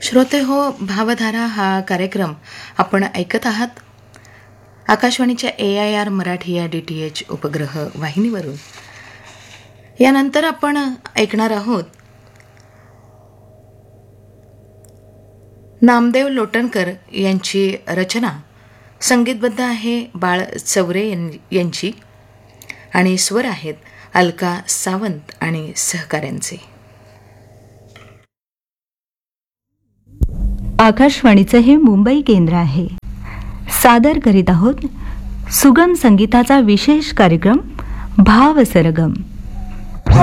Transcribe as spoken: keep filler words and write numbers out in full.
श्रोते हो, भावधारा हा कार्यक्रम आपण ऐकत आहात आकाशवाणीच्या ए आय आर मराठी या डी टी एच उपग्रह वाहिनीवरून. यानंतर आपण ऐकणार आहोत नामदेव लोटणकर यांची रचना, संगीतबद्ध आहे बाळ चौरे यांची आणि स्वर आहेत अलका सावंत आणि सहकाऱ्यांचे. आकाशवाणीचे हे मुंबई केंद्र आहे. सादर करीत आहोत सुगम संगीताचा विशेष कार्यक्रम भाव सरगम.